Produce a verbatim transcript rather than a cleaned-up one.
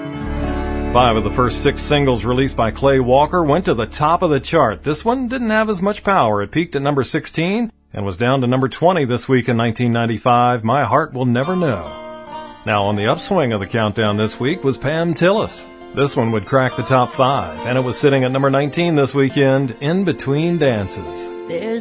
Five of the first six singles released by Clay Walker went to the top of the chart. This one didn't have as much power. It peaked at number sixteen and was down to number twenty this week in nineteen ninety-five, My Heart Will Never Know. Now on the upswing of the countdown this week was Pam Tillis. This one would crack the top five, and it was sitting at number nineteen this weekend, In Between Dances. There's